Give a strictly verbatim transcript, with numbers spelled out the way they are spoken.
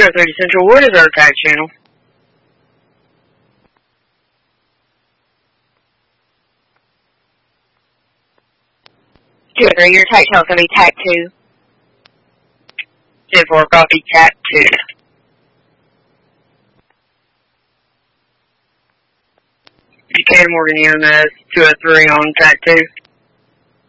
two oh three Central, what is our attack channel? two oh three, your attack channel is going to be T A C two. ten four, copy, T A C two. Buchanan Morgan E M S, two oh three on T A C two.